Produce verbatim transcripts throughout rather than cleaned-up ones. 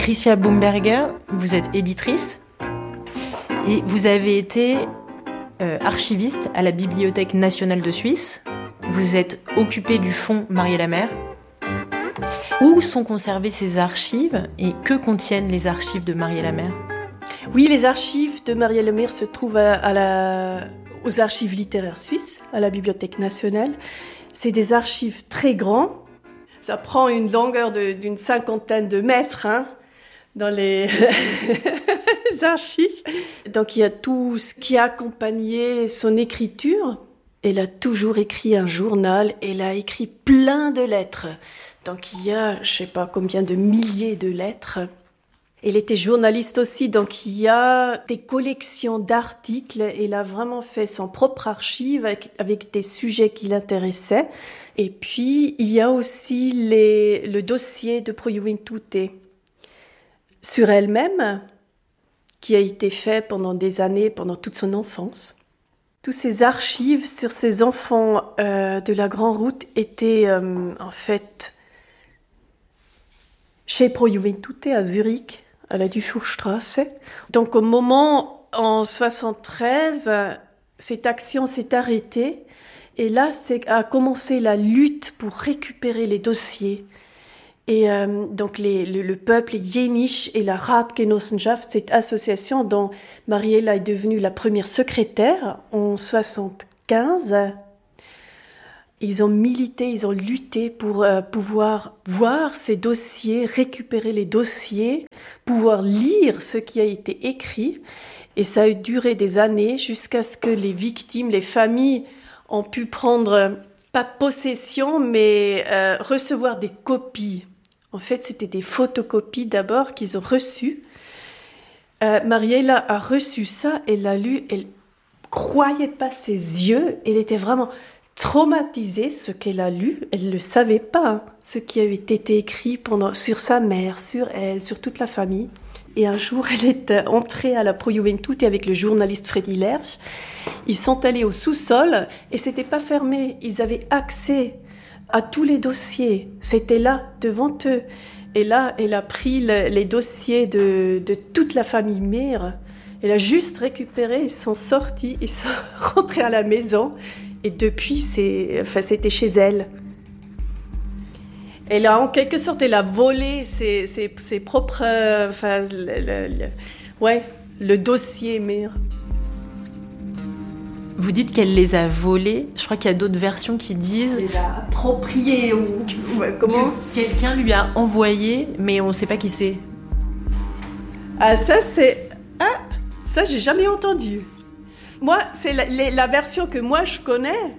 Tricia Baumberger, vous êtes éditrice et vous avez été euh, archiviste à la Bibliothèque nationale de Suisse. Vous êtes occupée du fonds Marielle-Amer. Où sont conservées ces archives et que contiennent les archives de Marielle-Amer ? Oui, les archives de Marielle-Amer se trouvent à, à la, aux archives littéraires suisses, à la Bibliothèque nationale. C'est des archives très grands. Ça prend une longueur de, d'une cinquantaine de mètres hein, dans les archives. Donc il y a tout ce qui a accompagné son écriture. Elle a toujours écrit un journal, elle a écrit plein de lettres. Donc il y a, je ne sais pas combien de milliers de lettres. Elle était journaliste aussi, donc il y a des collections d'articles. Elle a vraiment fait son propre archive avec, avec des sujets qui l'intéressaient. Et puis, il y a aussi les, le dossier de Pro Juventute sur elle-même, qui a été fait pendant des années, pendant toute son enfance. Tous ces archives sur ces enfants euh, de la Grande Route étaient euh, en fait chez Pro Juventute à Zurich, à la Dufourstrasse. Donc au moment, en soixante-treize, cette action s'est arrêtée. Et là, c'est, a commencé la lutte pour récupérer les dossiers. Et euh, donc les, le, le peuple Jenisch et la Ratgenossenschaft, cette association dont Marielle est devenue la première secrétaire en soixante-quinze, ils ont milité, ils ont lutté pour euh, pouvoir voir ces dossiers, récupérer les dossiers, pouvoir lire ce qui a été écrit. Et ça a duré des années jusqu'à ce que les victimes, les familles ont pu prendre, pas possession, mais euh, recevoir des copies. En fait, c'était des photocopies d'abord qu'ils ont reçues. Euh, Marielle a reçu ça, elle l'a lu, elle croyait pas ses yeux, elle était vraiment traumatisée, ce qu'elle a lu, elle ne le savait pas, hein, ce qui avait été écrit pendant, sur sa mère, sur elle, sur toute la famille. Et un jour, elle est entrée à la Pro Juventute avec le journaliste Freddy Lerch. Ils sont allés au sous-sol et c'était pas fermé. Ils avaient accès à tous les dossiers. C'était là, devant eux. Et là, elle a pris le, les dossiers de, de toute la famille Mire. Elle a juste récupéré, ils sont sortis, ils sont rentrés à la maison. Et depuis, c'est, enfin, c'était chez elle. Elle a en quelque sorte, elle a volé ses, ses, ses propres, euh, enfin, le, le, le, ouais, le dossier Mire. Vous dites qu'elle les a volés. Je crois qu'il y a d'autres versions qui disent... Elle les a appropriés ou... Ouais, comment ? Que quelqu'un lui a envoyé, mais on ne sait pas qui c'est. Ah, ça, c'est... Ah, ça, j'ai jamais entendu. Moi, c'est la, la, la version que moi, je connais.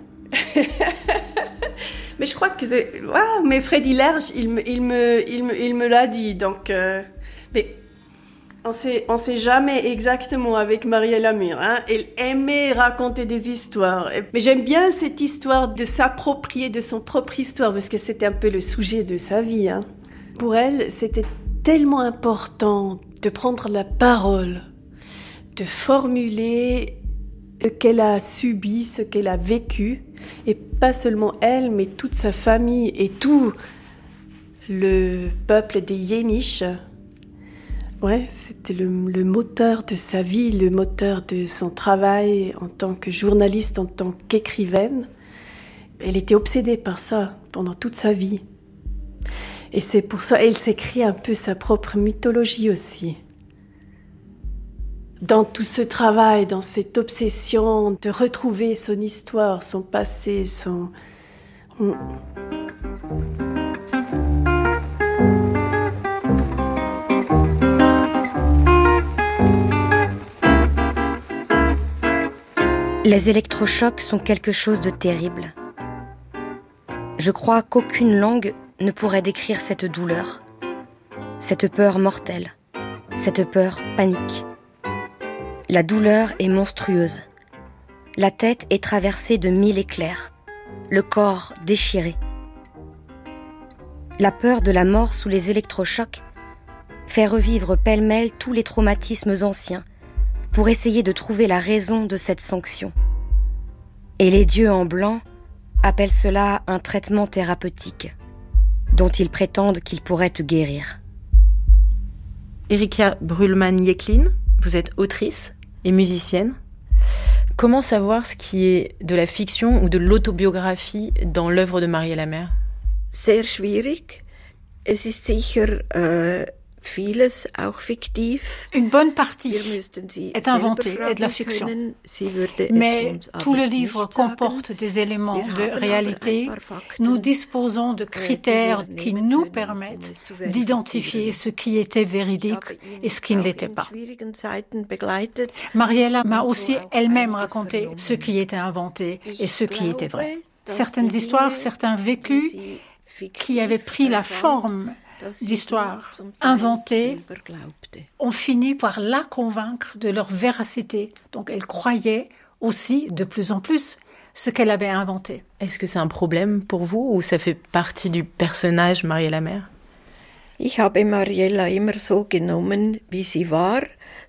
Mais je crois que c'est... Ah, mais Freddy Lerch, il me, il me, il me, il me l'a dit, donc... Euh... Mais... On sait, on sait jamais exactement avec Marielle-Amer. Hein. Elle aimait raconter des histoires. Mais j'aime bien cette histoire de s'approprier de son propre histoire parce que c'était un peu le sujet de sa vie. Hein. Pour elle, c'était tellement important de prendre la parole, de formuler ce qu'elle a subi, ce qu'elle a vécu. Et pas seulement elle, mais toute sa famille et tout le peuple des Jenisch. Ouais, c'était le, le moteur de sa vie, le moteur de son travail en tant que journaliste, en tant qu'écrivaine. Elle était obsédée par ça pendant toute sa vie. Et c'est pour ça qu'elle s'est créée un peu sa propre mythologie aussi. Dans tout ce travail, dans cette obsession de retrouver son histoire, son passé, son... Les électrochocs sont quelque chose de terrible. Je crois qu'aucune langue ne pourrait décrire cette douleur, cette peur mortelle, cette peur panique. La douleur est monstrueuse. La tête est traversée de mille éclairs, le corps déchiré. La peur de la mort sous les électrochocs fait revivre pêle-mêle tous les traumatismes anciens pour essayer de trouver la raison de cette sanction. Et les dieux en blanc appellent cela un traitement thérapeutique, dont ils prétendent qu'ils pourraient te guérir. Erika Brühlmann-Jeklin, vous êtes autrice et musicienne. Comment savoir ce qui est de la fiction ou de l'autobiographie dans l'œuvre de Mariella Meer? Sehr schwierig. Es ist sicher äh, vieles auch fiktiv. Une bonne partie est inventée et de la fiction. Mais tout le livre comporte des éléments de réalité. Nous disposons de critères qui nous permettent d'identifier ce qui était véridique et ce qui ne l'était pas. Mariella m'a aussi elle-même raconté ce qui était inventé et ce qui était vrai. Certaines histoires, certains vécus qui avaient pris la forme d'histoires inventées ont fini par la convaincre de leur véracité. Donc elle croyait aussi de plus en plus ce qu'elle avait inventé. Est-ce que c'est un problème pour vous ou ça fait partie du personnage Mariella Meer? Ich habe Mariella immer so genommen, wie sie war.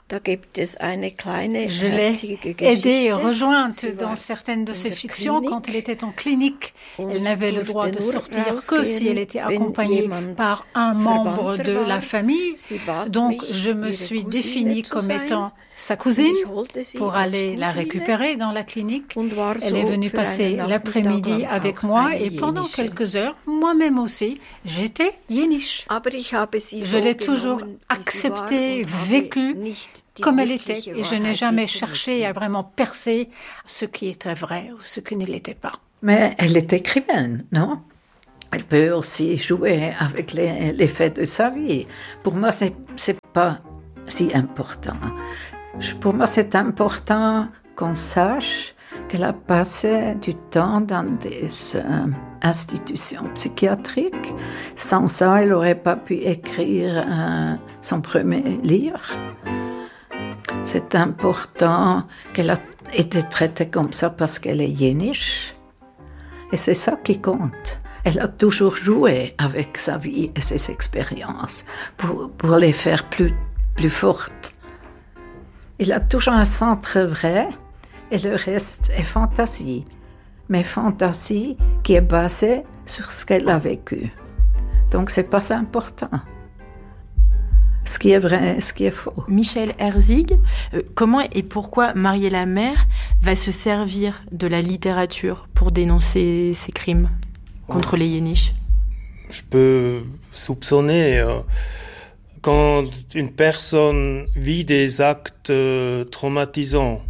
Je l'ai aidée et rejointe dans certaines de ses fictions quand elle était en clinique. Elle n'avait le droit de sortir que si elle était accompagnée par un membre de la famille. Donc je me suis définie comme étant sa cousine pour aller la récupérer dans la clinique. Elle est venue passer l'après-midi avec moi et pendant quelques heures, moi-même aussi, j'étais yéniche. Je l'ai toujours acceptée, vécue comme elle était et je n'ai jamais cherché à vraiment percer ce qui était vrai ou ce qui ne l'était pas. Mais elle est écrivaine, non? Elle peut aussi jouer avec les, les faits de sa vie. Pour moi, c'est, c'est pas si important. Pour moi, c'est important qu'on sache qu'elle a passé du temps dans des euh, institutions psychiatriques. Sans ça, elle n'aurait pas pu écrire euh, son premier livre. C'est important qu'elle a été traitée comme ça parce qu'elle est yéniche. Et c'est ça qui compte. Elle a toujours joué avec sa vie et ses expériences pour, pour les faire plus, plus fortes. Il a toujours un centre vrai et le reste est fantaisie. Mais fantaisie qui est basée sur ce qu'elle a vécu. Donc c'est pas important. Ce qui est vrai, ce qui est faux. Michel Herzig, euh, comment et pourquoi Mariella Meer va se servir de la littérature pour dénoncer ces crimes contre oh. les Yéniches? Je peux soupçonner, euh, quand une personne vit des actes euh, traumatisants,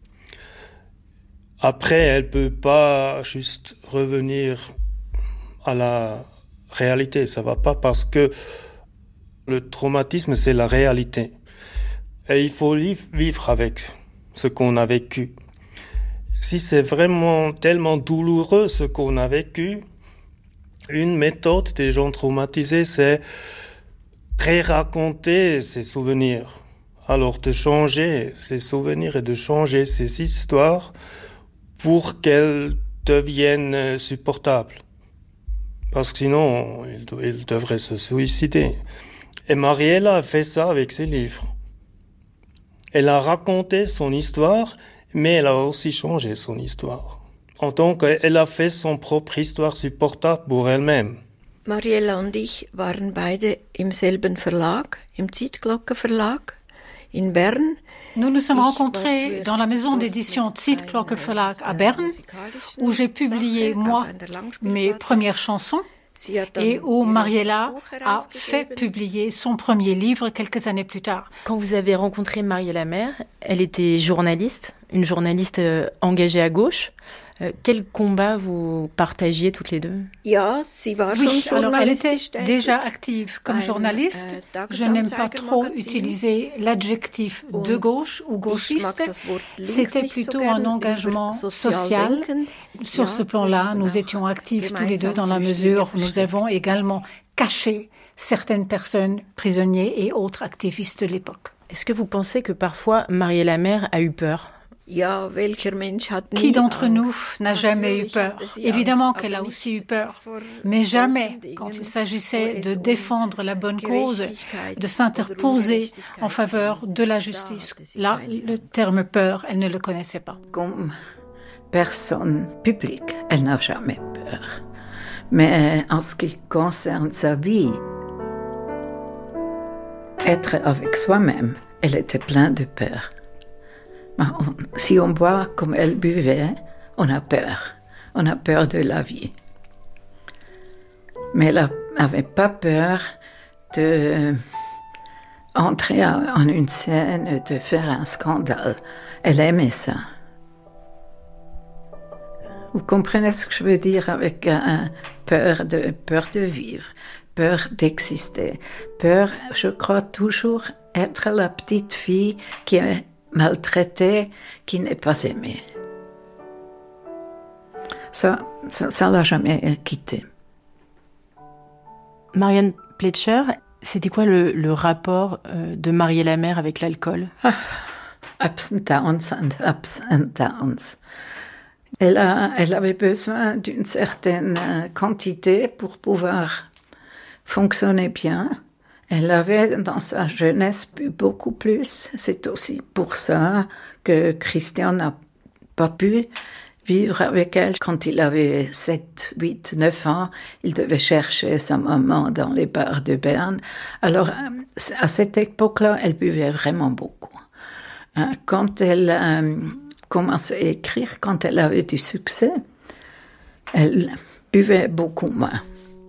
après elle peut pas juste revenir à la réalité, ça va pas parce que le traumatisme, c'est la réalité. Et il faut vivre avec ce qu'on a vécu. Si c'est vraiment tellement douloureux ce qu'on a vécu, une méthode des gens traumatisés, c'est ré-raconter ses souvenirs. Alors de changer ces souvenirs et de changer ces histoires pour qu'elles deviennent supportables. Parce que sinon, ils devraient se suicider. Et Mariella a fait ça avec ses livres. Elle a raconté son histoire, mais elle a aussi changé son histoire. En tant qu'elle a fait son propre histoire supportable pour elle-même. Mariella und ich waren beide im selben Verlag, im Zeitglocke Verlag, in Bern. Nous nous sommes rencontrés dans la maison d'édition Zeitglocke Verlag à Berne, où j'ai publié, moi, mes premières chansons. Et où Mariella a fait publier son premier livre quelques années plus tard. Quand vous avez rencontré Mariella Meer, elle était journaliste, une journaliste euh, engagée à gauche. Euh, quel combat vous partagiez toutes les deux? Oui, alors elle était déjà active comme journaliste. Je n'aime pas trop utiliser l'adjectif de gauche ou gauchiste. C'était plutôt un engagement social. Sur ce plan-là, nous étions actifs tous les deux dans la mesure où nous avons également caché certaines personnes, prisonniers et autres activistes de l'époque. Est-ce que vous pensez que parfois Mariella Meer a eu peur? Qui d'entre nous n'a jamais eu peur? Évidemment qu'elle a aussi eu peur, mais jamais quand il s'agissait de défendre la bonne cause, de s'interposer en faveur de la justice. Là, le terme peur, elle ne le connaissait pas. Comme personne publique, elle n'a jamais peur. Mais en ce qui concerne sa vie, être avec soi-même, elle était pleine de peur. Si on boit comme elle buvait, on a peur. On a peur de la vie. Mais elle n'avait pas peur de entrer en une scène, de faire un scandale. Elle aimait ça. Vous comprenez ce que je veux dire avec un peur de, peur de vivre, peur d'exister, peur, je crois toujours, être la petite fille qui est maltraitée, qui n'est pas aimée. Ça, ça, ça l'a jamais quitté. Marianne Pletcher, c'était quoi le, le rapport euh, de Mariella Mère avec l'alcool? Ah, ups and downs and ups and downs. Elle, a, elle avait besoin d'une certaine quantité pour pouvoir fonctionner bien. Elle avait dans sa jeunesse bu beaucoup plus. C'est aussi pour ça que Christian n'a pas pu vivre avec elle. Quand il avait sept, huit, neuf ans, il devait chercher sa maman dans les bars de Berne. Alors, à cette époque-là, elle buvait vraiment beaucoup. Quand elle euh, commençait à écrire, quand elle avait du succès, elle buvait beaucoup moins.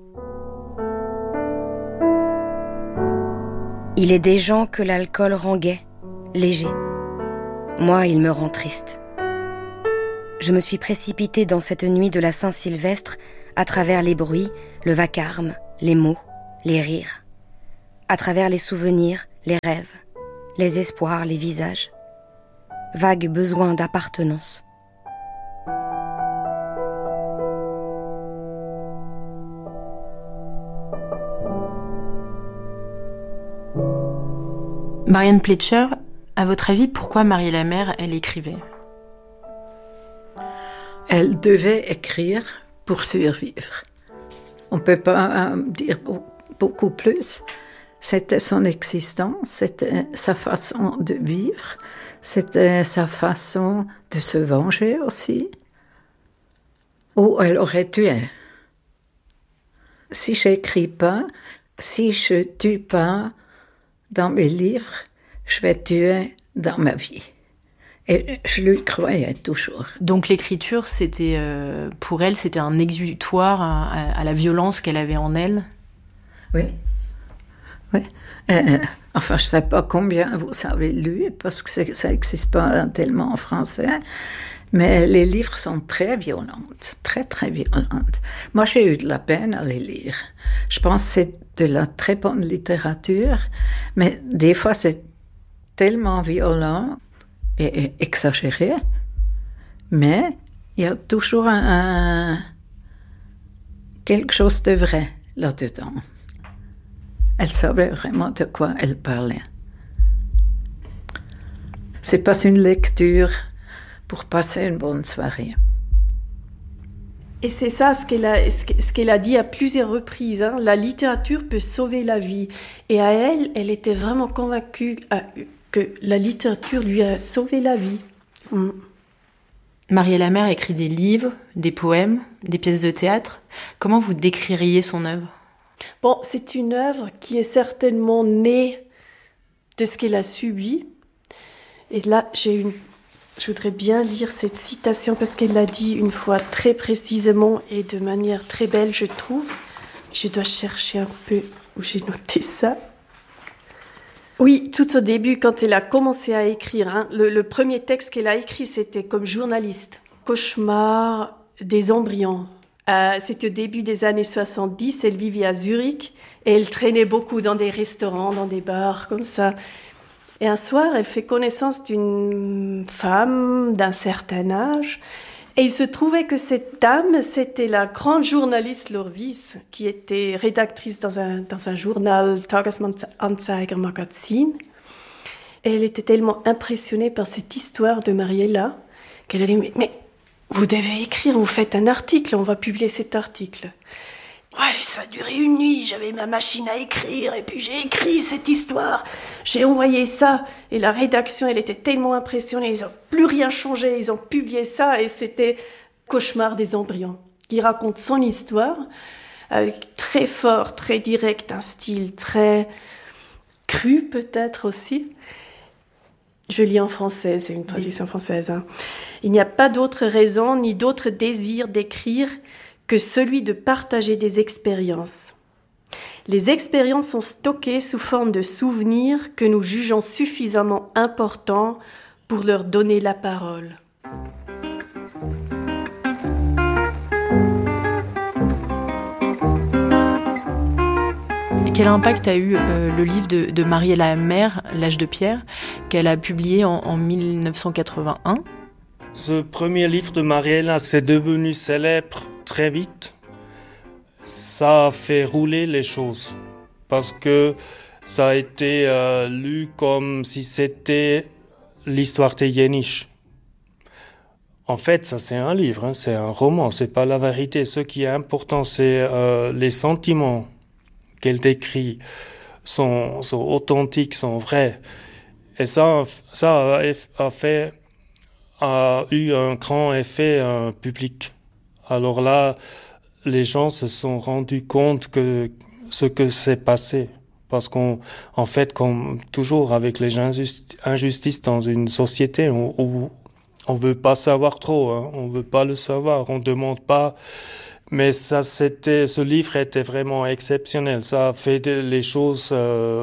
Il est des gens que l'alcool rend gai, léger. Moi, il me rend triste. Je me suis précipitée dans cette nuit de la Saint-Sylvestre à travers les bruits, le vacarme, les mots, les rires, à travers les souvenirs, les rêves, les espoirs, les visages. Vague besoin d'appartenance. Marianne Pletcher, à votre avis, pourquoi Mariella Mère, elle écrivait? Elle devait écrire pour survivre. On ne peut pas dire beaucoup plus. C'était son existence, c'était sa façon de vivre, c'était sa façon de se venger aussi. Ou elle aurait tué. Si je n'écris pas, si je ne tue pas dans mes livres, je vais tuer dans ma vie. Et je lui croyais toujours. Donc l'écriture, c'était, euh, pour elle, c'était un exutoire à, à, à la violence qu'elle avait en elle? Oui. Oui. Euh, enfin, je ne sais pas combien vous avez lu, parce que ça n'existe pas tellement en français, mais les livres sont très violents, très, très violents. Moi, j'ai eu de la peine à les lire. Je pense que c'est de la très bonne littérature, mais des fois, c'est tellement violent et, et exagéré, mais il y a toujours un, un, quelque chose de vrai là-dedans. Elle savait vraiment de quoi elle parlait. C'est pas une lecture pour passer une bonne soirée. Et c'est ça ce qu'elle a, ce qu'elle a dit à plusieurs reprises. Hein. La littérature peut sauver la vie. Et à elle, elle était vraiment convaincue que la littérature lui a sauvé la vie. Mm. Mariella Mère écrit des livres, des poèmes, des pièces de théâtre. Comment vous décririez son œuvre? Bon, c'est une œuvre qui est certainement née de ce qu'elle a subi. Et là, j'ai une, je voudrais bien lire cette citation parce qu'elle l'a dit une fois très précisément et de manière très belle, je trouve. Je dois chercher un peu où j'ai noté ça. Oui, tout au début, quand elle a commencé à écrire, hein, le, le premier texte qu'elle a écrit, c'était comme journaliste. Cauchemar des embryons. Euh, c'était au début des années soixante-dix, elle vivait à Zurich et elle traînait beaucoup dans des restaurants, dans des bars, comme ça. Et un soir, elle fait connaissance d'une femme d'un certain âge et il se trouvait que cette dame, c'était la grande journaliste Lorvis, qui était rédactrice dans un, dans un journal, Tagesanzeiger Magazin. Et elle était tellement impressionnée par cette histoire de Mariella qu'elle a dit « Mais... mais vous devez écrire, vous faites un article, on va publier cet article. » Ouais, ça a duré une nuit, j'avais ma machine à écrire, et puis j'ai écrit cette histoire. J'ai envoyé ça, et la rédaction, elle était tellement impressionnée, ils n'ont plus rien changé, ils ont publié ça, et c'était Cauchemar des embryons, qui raconte son histoire, avec très fort, très direct, un style très, crue peut-être aussi. Je lis en français, c'est une traduction française. Hein. Il n'y a pas d'autre raison ni d'autre désir d'écrire que celui de partager des expériences. Les expériences sont stockées sous forme de souvenirs que nous jugeons suffisamment importants pour leur donner la parole. Quel impact a eu euh, le livre de, de Mariella Mère, L'âge de pierre, qu'elle a publié en, en dix-neuf cent quatre-vingt-un? Ce premier livre de Mariella, c'est devenu célèbre très vite. Ça a fait rouler les choses parce que ça a été euh, lu comme si c'était l'histoire de Yeniche. En fait, ça c'est un livre, hein, c'est un roman, c'est pas la vérité. Ce qui est important, c'est euh, les sentiments qu'elle décrit sont, sont authentiques, sont vrais. Et ça, ça a, a fait, a eu un grand effet euh, public. Alors là, les gens se sont rendus compte que ce que s'est passé. Parce qu'en en fait, comme toujours avec les injusti- injustices dans une société, on, on, on veut pas savoir trop, hein, on veut pas le savoir, on demande pas. Mais ça, c'était, ce livre était vraiment exceptionnel. Ça a fait de, les choses euh,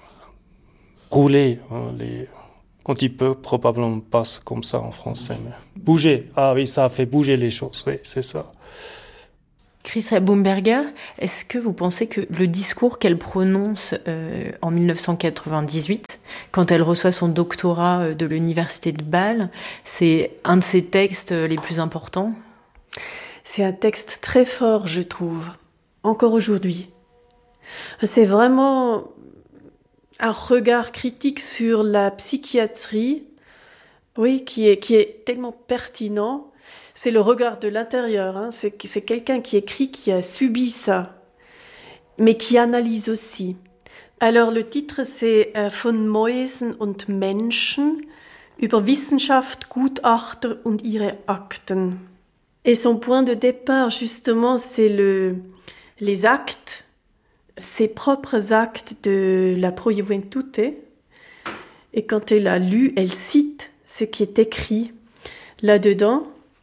rouler. Hein, les, on dit peu, probablement pas comme ça en français. Mais bouger. Ah oui, ça a fait bouger les choses. Oui, c'est ça. Chris Baumberger, est-ce que vous pensez que le discours qu'elle prononce euh, en dix-neuf cent quatre-vingt-dix-huit, quand elle reçoit son doctorat de l'université de Bâle, c'est un de ses textes les plus importants ? C'est un texte très fort, je trouve, encore aujourd'hui. C'est vraiment un regard critique sur la psychiatrie, oui, qui est, qui est tellement pertinent. C'est le regard de l'intérieur, hein. c'est, c'est quelqu'un qui écrit, qui a subi ça, mais qui analyse aussi. Alors le titre c'est euh, Von Mäusen und Menschen über Wissenschaft, Gutachter und ihre Akten. Et son point de départ, justement, c'est le, les actes, ses propres actes de la Pro Juventute. Et quand elle a lu, elle cite ce qui est écrit là-dedans.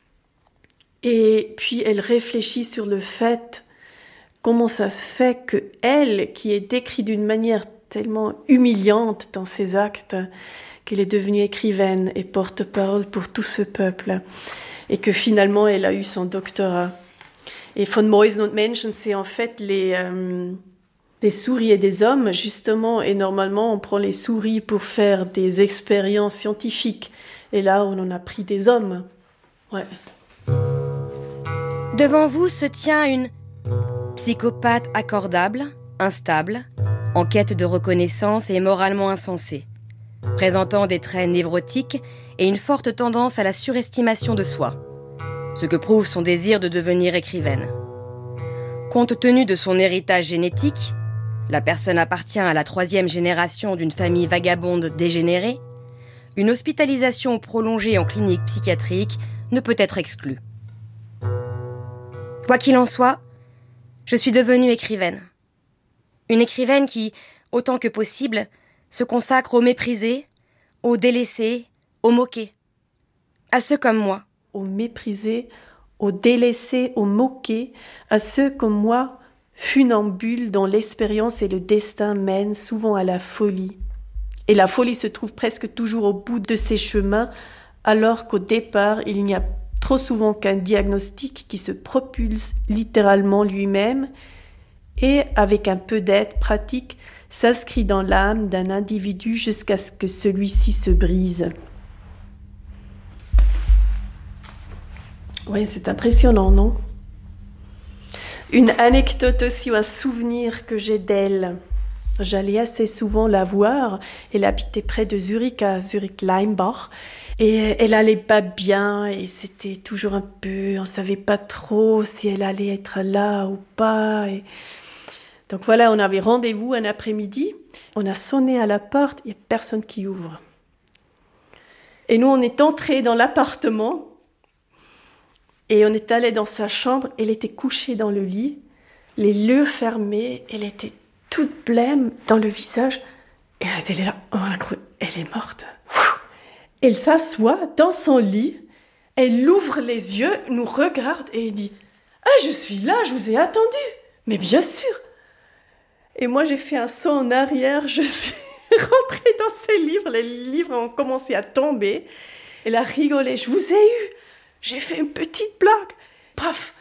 Et puis elle réfléchit sur le fait, comment ça se fait que elle, qui est décrite d'une manière tellement humiliante dans ses actes, qu'elle est devenue écrivaine et porte-parole pour tout ce peuple. Et que finalement, elle a eu son doctorat. Et Von Mäusen und Menschen, c'est en fait les, euh, des souris et des hommes, justement. Et normalement, on prend les souris pour faire des expériences scientifiques. Et là, on en a pris des hommes. Ouais. Devant vous se tient une psychopathe accordable, instable, en quête de reconnaissance et moralement insensée, présentant des traits névrotiques et une forte tendance à la surestimation de soi, ce que prouve son désir de devenir écrivaine. Compte tenu de son héritage génétique, la personne appartient à la troisième génération d'une famille vagabonde dégénérée, une hospitalisation prolongée en clinique psychiatrique ne peut être exclue. Quoi qu'il en soit, je suis devenue écrivaine. Une écrivaine qui, autant que possible, se consacre aux méprisés, aux délaissés, aux moqués, à ceux comme moi. Aux méprisés, aux délaissés, aux moqués, à ceux comme moi, funambules dont l'expérience et le destin mènent souvent à la folie. Et la folie se trouve presque toujours au bout de ces chemins, alors qu'au départ, il n'y a trop souvent qu'un diagnostic qui se propulse littéralement lui-même et, avec un peu d'aide pratique, s'inscrit dans l'âme d'un individu jusqu'à ce que celui-ci se brise. Oui, c'est impressionnant, non ? Une anecdote aussi, ou un souvenir que j'ai d'elle. J'allais assez souvent la voir. Elle habitait près de Zurich, à Zurich-Leimbach. Et elle allait pas bien, et c'était toujours un peu... On ne savait pas trop si elle allait être là ou pas. Et... Donc voilà, on avait rendez-vous un après-midi. On a sonné à la porte, il n'y a personne qui ouvre. Et nous, on est entrés dans l'appartement. Et on est allé dans sa chambre, elle était couchée dans le lit, les yeux fermés, elle était toute blême dans le visage, Et elle est là, oh, elle est morte. Elle s'assoit dans son lit, elle ouvre les yeux, nous regarde et dit « Ah, je suis là, je vous ai attendu !» Mais bien sûr. Et moi, j'ai fait un saut en arrière, je suis rentrée dans ses livres, les livres ont commencé à tomber. Elle a rigolé, je vous ai eu, j'ai fait une petite blague. Paf.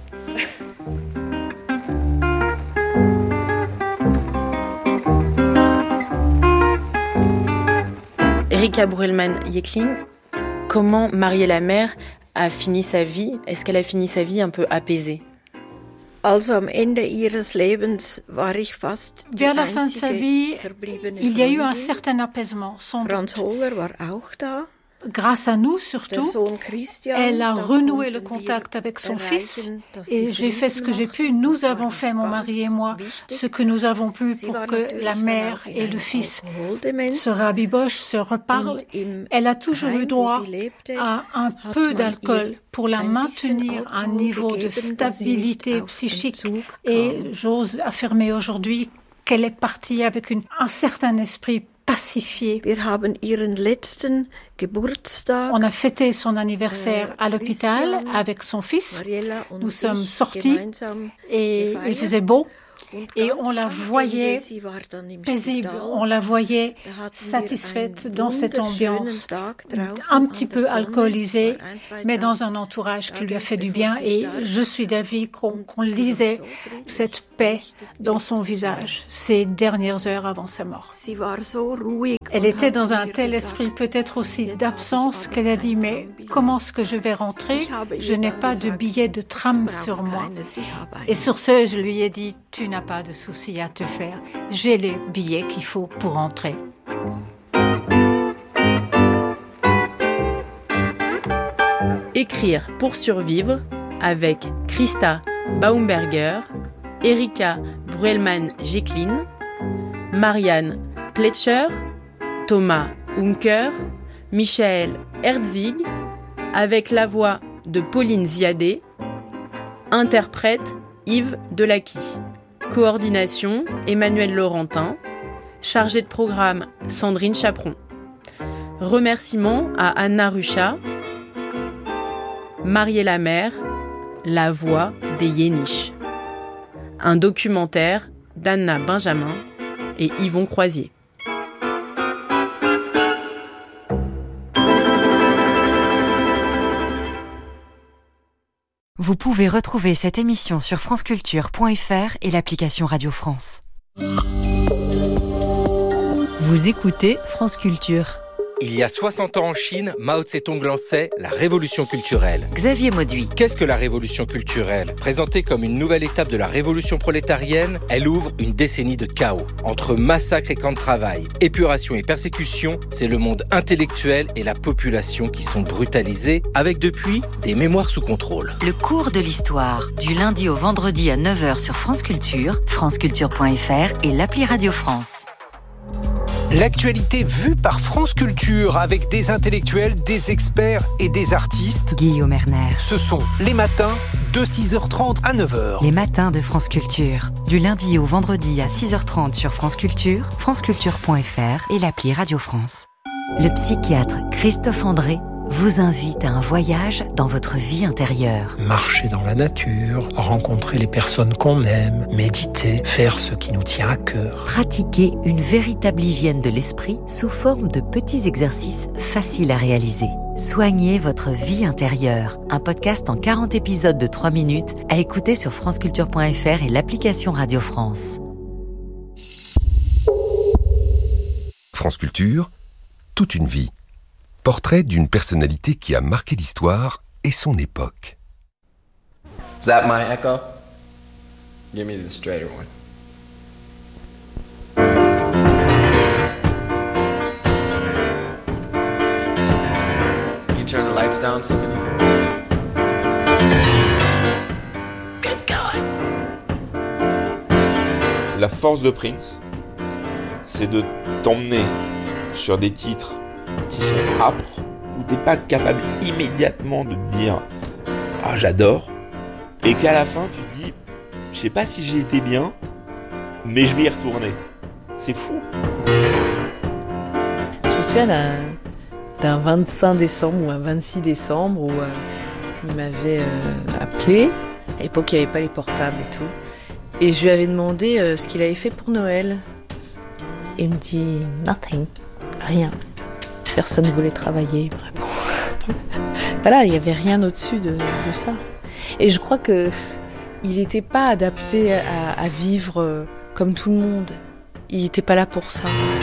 Erika Bruelman-Jecklin, comment Marie la mère a fini sa vie? Est-ce qu'elle a fini sa vie un peu apaisée? Also am Ende ihres Lebens war ich fast die Vers la fin de sa vie, verbliebene il y a eu un Freundin. certain apaisement, sans Franz doute. Holler war auch da. Grâce à nous Der surtout, Sohn Christian, elle a da renoué le konnten wir contact avec son fils erreichen, dass sie et j'ai fait ce que j'ai pu. Frieden Nous macht. avons Das fait, mon war mari et ganz moi, wichtig. ce que nous avons pu Sie pour war que natürlich la dann mère auch in et le einer fils Alkoholdemenz. se rabibochent, se reparlent. Und im Elle a toujours Heim, eu wo droit sie lebte, à un hat peu man d'alcool ihr pour la ein bisschen maintenir à un Alkohol niveau de gegeben, dass sie nicht stabilité auf psychique. Entzug Et kam. j'ose affirmer aujourd'hui qu'elle est partie avec une, un certain esprit pacifié. Wir haben ihren letzten Geburtstag. On a fêté son anniversaire à l'hôpital Christian, avec son fils. Mariella und Nous sommes ich sortis gemeinsam et gefeiert. il faisait beau. Und Et ganz on la am voyait Ende, sie war dann im paisible, Spital. on la voyait Da hatten wir satisfaite einen dans cette wunderschönen ambiance, Tag draußen un an petit der peu Sonne. alcoolisée, Es war ein, zwei mais Tage dans un entourage qui lui a fait du bien. Et je suis d'avis qu'on qu'on lisait cette paix dans son visage ces dernières heures avant sa mort. Sie war so ruhig Elle und était hat dans zu un mir tel gesagt, esprit, peut-être aussi d'absence, qu'elle a dit, mais comment est-ce que je vais rentrer? Je n'ai pas de billet de tram sur moi. Et sur ce, je lui ai dit, tu n'as pas de souci à te faire. J'ai les billets qu'il faut pour rentrer. Écrire pour survivre avec Christa Baumberger, Erika Bruelman-Jecklin, Marianne Pletcher, Thomas Unker, Michael Herzig, avec la voix de Pauline Ziadé, interprète Yves Delacqui, coordination Emmanuel Laurentin, chargé de programme Sandrine Chaperon. Remerciements à Anna Rucha, Mariella Mère, la voix des Yéniches. Un documentaire d'Anna Benjamin et Yvon Croisier. Vous pouvez retrouver cette émission sur franceculture point f r et l'application Radio France. Vous écoutez France Culture. Il y a soixante ans en Chine, Mao Tse-tung lançait la révolution culturelle. Xavier Mauduit. Qu'est-ce que la révolution culturelle? Présentée comme une nouvelle étape de la révolution prolétarienne, elle ouvre une décennie de chaos. Entre massacres et camps de travail, épuration et persécution, c'est le monde intellectuel et la population qui sont brutalisés, avec depuis des mémoires sous contrôle. Le cours de l'histoire, du lundi au vendredi à neuf heures sur France Culture, franceculture point f r et l'appli Radio France. L'actualité vue par France Culture avec des intellectuels, des experts et des artistes. Guillaume Erner. Ce sont les matins de six heures trente à neuf heures. Les matins de France Culture. Du lundi au vendredi à six heures trente sur France Culture, franceculture point f r et l'appli Radio France. Le psychiatre Christophe André vous invite à un voyage dans votre vie intérieure. Marcher dans la nature, rencontrer les personnes qu'on aime, méditer, faire ce qui nous tient à cœur. Pratiquer une véritable hygiène de l'esprit sous forme de petits exercices faciles à réaliser. Soignez votre vie intérieure. Un podcast en quarante épisodes de trois minutes à écouter sur franceculture point f r et l'application Radio France. France Culture, toute une vie. Portrait d'une personnalité qui a marqué l'histoire et son époque. Is that my echo? Give me the straighter one. Can you turn the lights down some? Good God. La force de Prince, c'est de t'emmener sur des titres qui sont âpres, où t'es pas capable immédiatement de te dire « Ah, j'adore », et qu'à la fin, tu te dis « Je sais pas si j'ai été bien, mais je vais y retourner ». C'est fou. souviens d'un, d'un vingt-cinq décembre ou un vingt-six décembre où euh, il m'avait euh, appelé. À l'époque, il n'y avait pas les portables et tout. Et je lui avais demandé euh, ce qu'il avait fait pour Noël. Et il me dit « nothing », rien. Personne ne voulait travailler, vraiment. Voilà, il n'y avait rien au-dessus de, de ça. Et je crois qu'il n'était pas adapté à, à vivre comme tout le monde. Il n'était pas là pour ça.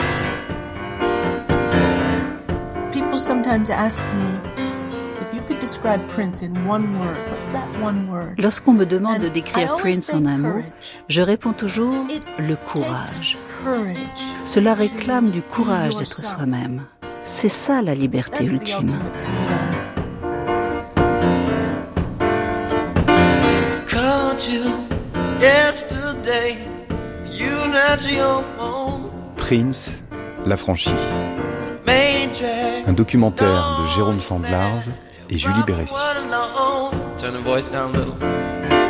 People sometimes ask me if you could describe Prince in one word. What's that one word? Lorsqu'on me demande de décrire Prince en un mot, je réponds toujours le courage. Cela réclame du courage d'être soi-même. C'est ça la liberté ultime. Prince, l'affranchi. Un documentaire de Jérôme Sandlars et Julie Béressi.